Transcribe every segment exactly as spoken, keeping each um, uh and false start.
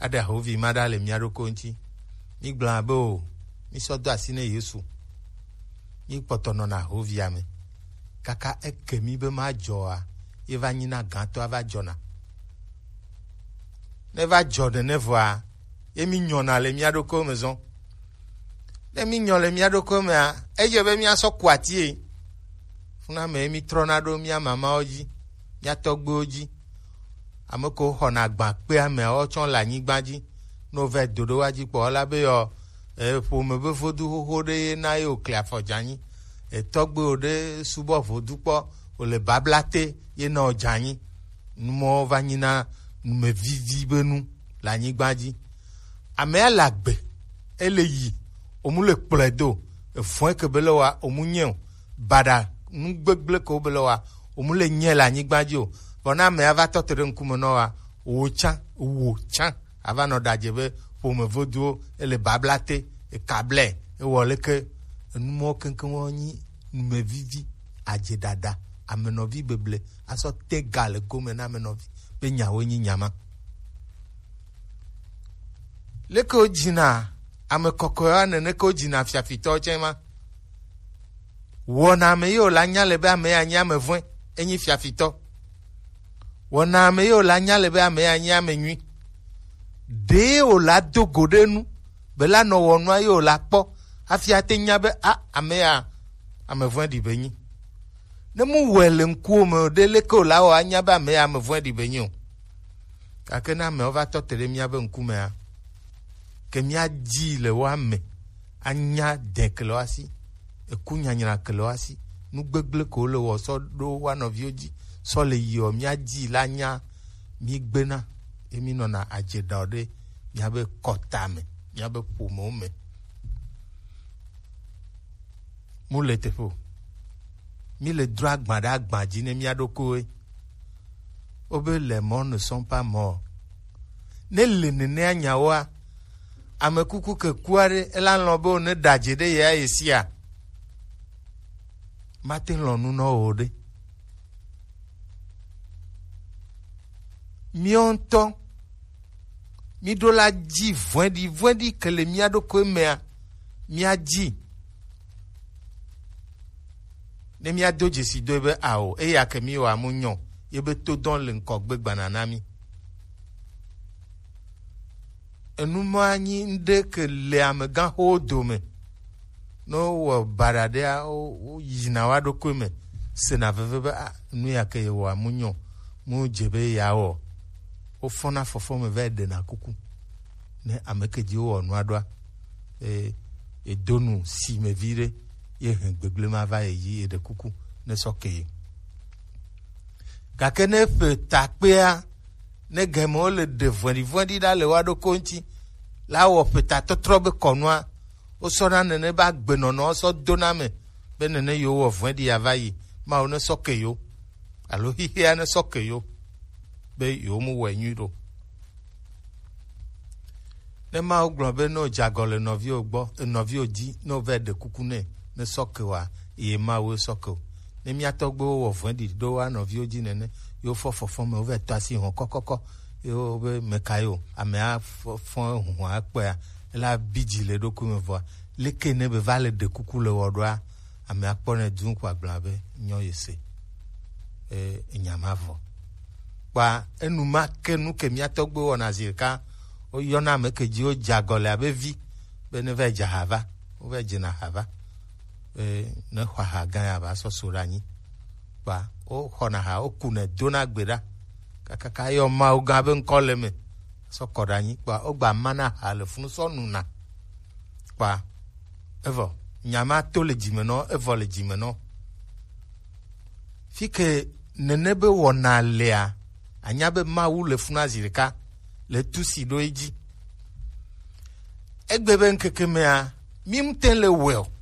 ada hovi mada le mia ɖokɔ ŋuti mi gblɔ abe o mi sɔ do asi ne Yesu mi kpɔtɔ nɔna hovia me kaka eke mi be ma dzɔa eva nyina gãtɔ ava dzɔna ne va dzɔ de ne vɔa ye mi nyɔna le mia ɖokɔ me zɔn ne mi nyɔ le mia ɖokɔ mea edze be miasɔ ku atie funa me mi trɔna ɖo mia mamawo dzi mia tɔgbewo dzi ame ko xɔna agba kpea meawo tsɔ le anyigba dzi no ve do ɖo wa dzi kpɔ la be yɔ e ƒome be vodu xoxo ɖe ye na ye wòkle afɔ dzanyi etɔgbewo ɖe subɔ vodu kpɔ wòle babla te ye na wò dzanyi numɔwo va nyina numevivi be nu le anyigba dzi amea le agbe ele yi omu le kplɔe do efɔe ke be le wa omu nye o baɖa nugbegble ke wo be le wa omu le nye le anyigba dzi o bɔna amea va tɔte ɖe ŋkume nɔ wa wò tsã wò tsã ava nɔ ɖadze be ƒome voduwo ele babla te ekablɛ ewɔ leke enumɔwo keŋkeŋ wɔ nyi numevivi adzeɖaɖa amenɔvi beble asɔ te ga le gome na amenɔvi be nyawo nyi nyama leke wo dzina ame kɔkɔewa nene ke wo dzina fiafitɔwo tsɛ ma wɔna ame yiwo le anya le be ame ya nye ame vɔ̃e enyi fiafitɔ wɔna ame yiwo le anya le be ame ya nye ame nyui ɖee wòle do go ɖe nu be la nɔ wɔ nua yiwo la kpɔ hafi ate nya be a ame ya ame vɔ̃e ɖi be nyi ne mu wɔe le ŋkuwo me ɖe leke wòla wɔ anya be ame ya ame vɔ̃e ɖi be nyi o gake ne amewo va tɔ te ɖe míabe ŋkumea ke míadzi le woa me anya de ke le woa si eku nyanyra ke le woa si nugbegble ke wole wɔ sɔ ɖo woa nɔviwo dzi sɔ le yiwɔ míadzi la nya mi gbena ye mi nɔna adze ɖa ɖe míabe kɔta me míabe ƒomewo me mu le teƒe o mi le dro agba ɖe agba dzi ne mía ɖokuiwoe wobe le mɔ ne sɔn pa mɔ ne le nenea nyawoa ame kuku ke ku aɖe ela lɔ be wòne ɖe adze ɖe yea ye sia mate lɔ nu na wo ɖe míawo ŋutɔ mi ɖo la dzi vɔ̃eɖi vɔ̃eɖi ke le mía ɖokui mea mía dzi ne mía do dzesi do be awo eya ke mi wɔ amu nyɔ ye be to dɔn le ŋkɔgbe gbana na mi enumɔa nyi ŋɖe ke le amegãxowo dome ne wowɔ baɖa ɖea wo yina wa ɖokui me sena veve be a nu ya ke ye wɔ amu nyɔ mu dze be ya wɔ wofɔna fɔfɔ me va ɖena kuku ne ame ke dzi wowɔ nua ɖoa e edonu si me vi ɖe ye he gbegble ma va ye yi eɖe kuku ne sɔ ke ye gake ne ƒe takpea ne gemewo le ɖe vɔ̃ɖivɔ̃ɖi ɖa le woa ɖokui ŋuti la wɔ ƒeta tɔtrɔ be kɔnua wosɔna nene be agbenɔnɔ sɔ dona me be nene yewo wɔ vɔ̃ɖi ya va yi mawo ne sɔ ke yewo alo xixia ne sɔ ke yewo be yewo mu wɔe nyui ɖo ne mawo gblɔ be ne wòdze agɔ le nɔviwo gbɔ nɔviwo dzi ne wòva ɖe kuku nɛ ne sɔ ke wa ye mawo sɔ ke o ne mía tɔgbewo wɔ vɔ̃ɖi ɖo wa nɔviwo dzi nene yewo fɔ fɔfɔ me wova tɔ asi hɔn kɔkɔkɔ yewo be meka yewo amea fɔ hũhɔa kpɔa ela bi dzi le ɖokui me vɔa leke ne be va le ɖe kuku le wɔ ɖoa amea kpɔnɛ du ko agblɔ be nyɔ ye se e nyama vɔ kpa enuma ke nu ke mía tɔgbe wɔna zi ɖeka woyɔna ame ke dzi wodze agɔ le abe vi be ne va dze hava wova dzena hava e ne xɔ ha gã ya va sɔsɔ ɖe anyi kpa woxɔna ha wokune dona gbe ɖa kakaka yɔ mawo gã be ŋkɔ le me sɔ kɔ ɖe anyi kpa wogba mana ha le funu sɔ nuna kpa evɔ nyama to le dzime nɔ evɔ le dzime nɔ fi ke nene be wɔna lea anya be mawu le funa zi ɖeka le tusi ɖo edzi egbe be ŋkeke mea mi ŋute le wɔe o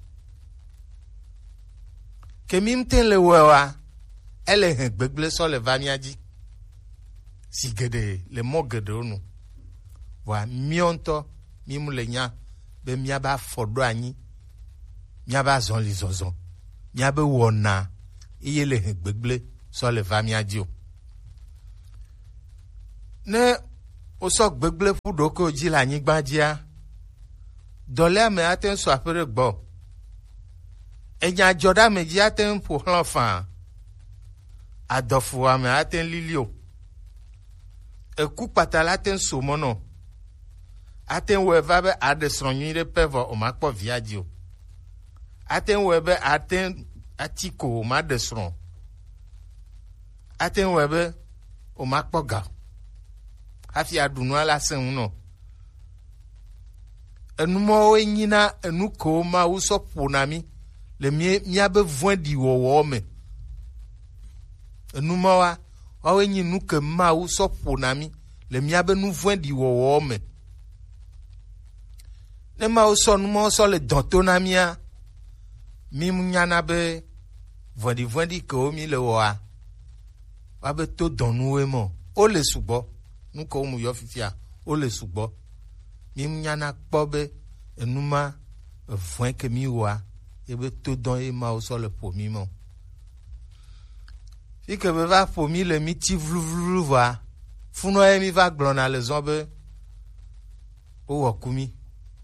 ke mi ŋute le wɔe oa ele he gbegble sɔ le va mía dzi si geɖe le mɔ geɖewo nu vɔa míawo ŋutɔ mi mu le nya be míabe afɔ ɖo anyi míabe azɔli zɔzɔ míabe wɔna eye le he gbegble sɔ le va mía dzi o ne o so gbegble fu doko ji la nyigba dia dole me aten so apere gbo enya joda me ji aten po hlan fan adofu ame aten lilio eku patala aten so mono aten weva be adesronyi de pevo o makpo viadio aten webe aten atiko o madesron aten webe o makpo ga afi adunu ala sen no enumo enyina enuko ma uso ponami le mi mi abe vondi wo wo me enumo wa wa enyi nuke ma uso ponami le mi abe nu vondi wo wo me ne ma uso numo so le dontonamia mi munyana be vondi vondi ko mi le wa wa be to donu we mo o le subo nuko mu yo fifia o le subo mi nyana kpobe enuma voin ke mi wa e be to don e ma o so le po mi mo fi ke be va po mi le mi ti vlu vlu va funo e mi va glona le zombe o wo kumi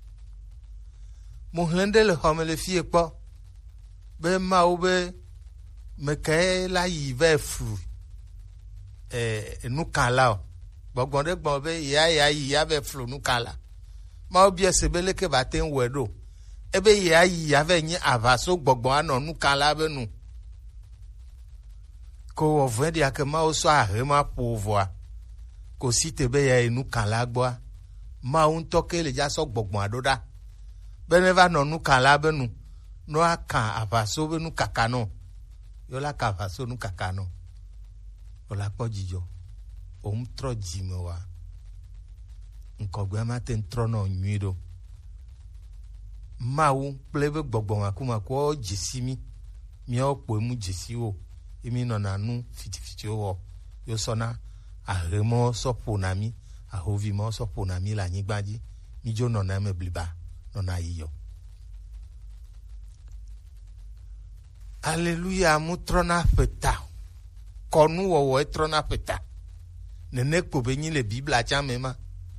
mo hende le home le fi e po be ma o be me ke la yi ve flu eh nu kala o gbogbo de gbon be ya ya ya be flu nu kala ma obi esebele ke baten wedo ebe ya ya ve nyi avaso gbogbo ano nu kala be nu ko ovedi ake ma o so are ma pouvoir ko site be ya nu kala gbo ma un toke le ja so gbogbo adoda be ne va no nu kala be nu no aka avaso be nu kaka no yo la ka avaso nu kaka no o la po jijo o m tro jime wa nkogbe ma ten tro no nwido mawu plebe gbogbo wa kuma ko jisimi mi o po mu jisi o emi no na nu fitifiti o yo sona aremo sopo na mi ahovi mo sopo na mi la nyigbaji mi jo no na me bliba no na yiyo Alléluia mu tro na peta konu wo wo tro na peta nene ko benyi le bible a chamema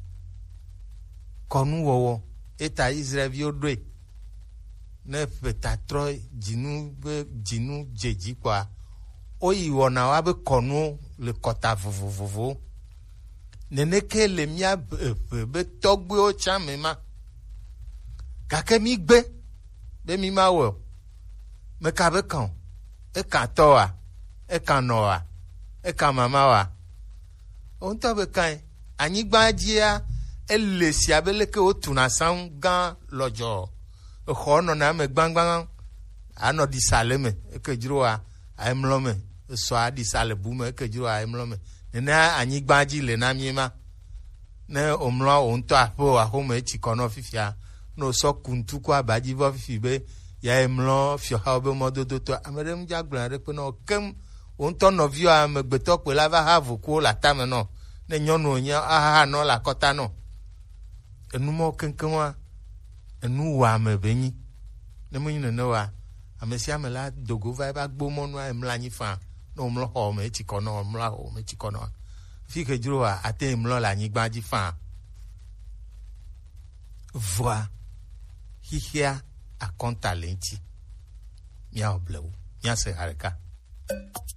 konu wo wo eta Israel vi odwe ne peta tro jinu be jinu jeji kwa o iwo na wa be konu le kota vovovovo nene ke le mia be, be togbe o chamema kake mi gbe be mi ma wo me ka be kan e ka to wa e ka no wa e ka mama wa on to be kan anyigba jia ele si abeleke o tuna san gan lojo e ho no na me gbangban ano di saleme e ke jiro a aimlome so a di sale bume e ke jiro a aimlome na anyigba ji le na miema ne omlo on to apo a ho me chikono fifia no so kuntu kwa baji vo fifibe ya emlo fio ha obe mododo to amerem jaglan re pe no kem on to no vio a me gbeto pe la va have ko la tame no ne nyonu onya aha no la kota no enu mo kenken wa enu wa me benyi ne mo nyine no wa amesia me la dogo va ba gbo mo no emla nyi fa no mlo ho me ti kono mla ho me ti kono fi ke juro wa ate mlo la nyi gbaji fa voix hihia a kontalenti mia oblewu mia se hareka